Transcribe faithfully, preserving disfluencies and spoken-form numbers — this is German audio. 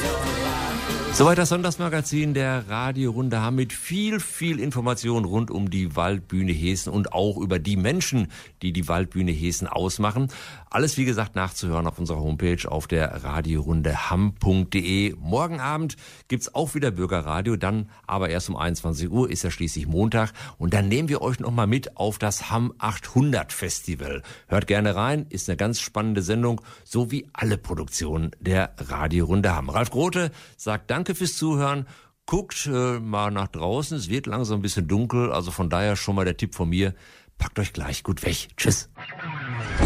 Soweit das Sonntagsmagazin der Radiorunde Hamm mit viel, viel Information rund um die Waldbühne Heeßen und auch über die Menschen, die die Waldbühne Heeßen ausmachen. Alles, wie gesagt, nachzuhören auf unserer Homepage auf der radiorunde hamm punkt de. Morgen Abend gibt's auch wieder Bürgerradio, dann aber erst um einundzwanzig Uhr, ist ja schließlich Montag. Und dann nehmen wir euch nochmal mit auf das Hamm achthundert Festival. Hört gerne rein, ist eine ganz spannende Sendung, so wie alle Produktionen der Radiorunde Hamm. Ralf Grote sagt Danke fürs Zuhören. Guckt äh, mal nach draußen, es wird langsam ein bisschen dunkel, also von daher schon mal der Tipp von mir, packt euch gleich gut weg. Tschüss.